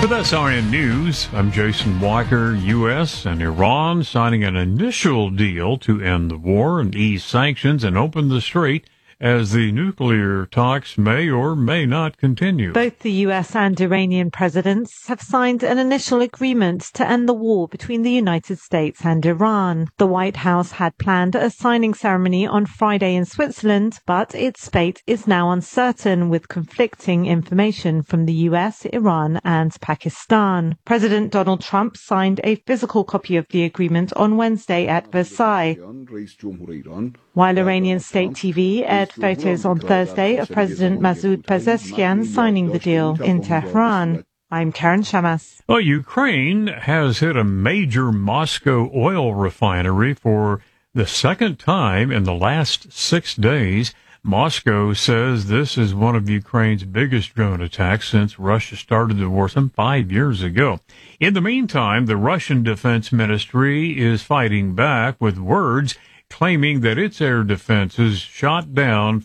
With SRN News, I'm Jason Walker. U.S. and Iran signing an initial deal to end the war and ease sanctions and open the strait as the nuclear talks may or may not continue. Both the U.S. and Iranian presidents have signed an initial agreement to end the war between the United States and Iran. The White House had planned a signing ceremony on Friday in Switzerland, but its fate is now uncertain with conflicting information from the U.S., Iran, and Pakistan. President Donald Trump signed a physical copy of the agreement on Wednesday at Versailles, while Iranian state TV aired photos on Thursday of President Masoud Pezeshkian signing the deal in Tehran. I'm Karen Shamas. Well, Ukraine has hit a major Moscow oil refinery for the second time in the last 6 days. Moscow says this is one of Ukraine's biggest drone attacks since Russia started the war some 5 years ago. In the meantime, the Russian Defense Ministry is fighting back with words claiming that its air defenses shot down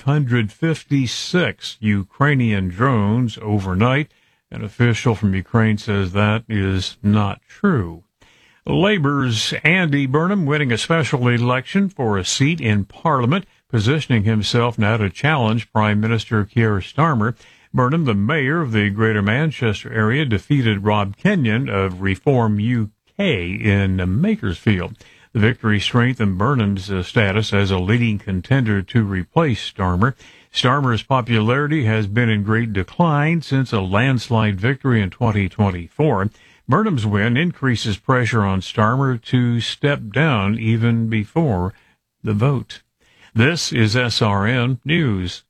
556 Ukrainian drones overnight. An official from Ukraine says that is not true. Labor's Andy Burnham winning a special election for a seat in Parliament, positioning himself now to challenge Prime Minister Keir Starmer. Burnham, the mayor of the Greater Manchester area, defeated Rob Kenyon of Reform UK in Makersfield. The victory strengthened Burnham's status as a leading contender to replace Starmer. Starmer's popularity has been in great decline since a landslide victory in 2024. Burnham's win increases pressure on Starmer to step down even before the vote. This is SRN News.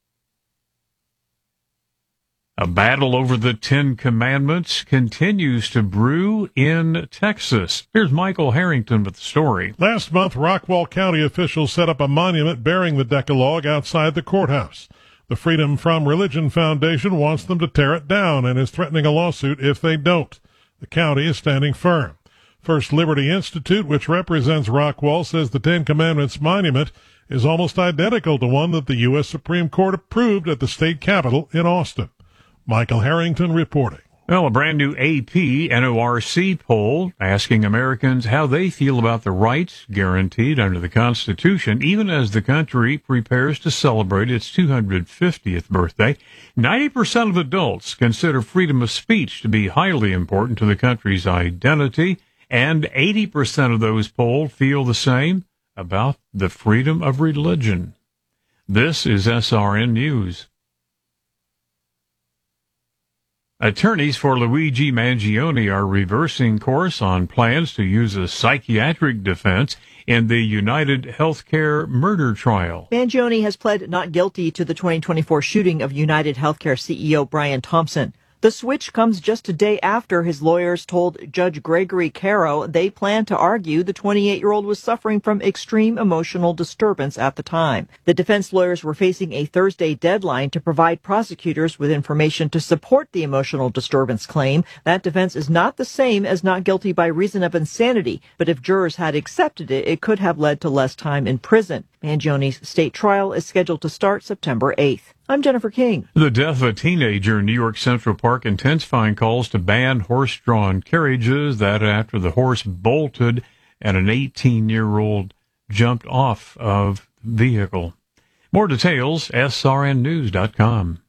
A battle over the Ten Commandments continues to brew in Texas. Here's Michael Harrington with the story. Last month, Rockwall County officials set up a monument bearing the Decalogue outside the courthouse. The Freedom from Religion Foundation wants them to tear it down and is threatening a lawsuit if they don't. The county is standing firm. First Liberty Institute, which represents Rockwall, says the Ten Commandments monument is almost identical to one that the U.S. Supreme Court approved at the state capitol in Austin. Michael Harrington reporting. Well, a brand new AP NORC poll asking Americans how they feel about the rights guaranteed under the Constitution, even as the country prepares to celebrate its 250th birthday. 90% of adults consider freedom of speech to be highly important to the country's identity, and 80% of those polled feel the same about the freedom of religion. This is SRN News. Attorneys for Luigi Mangione are reversing course on plans to use a psychiatric defense in the United Healthcare murder trial. Mangione has pled not guilty to the 2024 shooting of United Healthcare CEO Brian Thompson. The switch comes just a day after his lawyers told Judge Gregory Caro they plan to argue the 28-year-old was suffering from extreme emotional disturbance at the time. The defense lawyers were facing a Thursday deadline to provide prosecutors with information to support the emotional disturbance claim. That defense is not the same as not guilty by reason of insanity, but if jurors had accepted it, it could have led to less time in prison. Mangione's state trial is scheduled to start September 8th. I'm Jennifer King. The death of a teenager in New York Central Park intensifying calls to ban horse-drawn carriages. That after the horse bolted and an 18-year-old jumped off of the vehicle. More details, srnnews.com.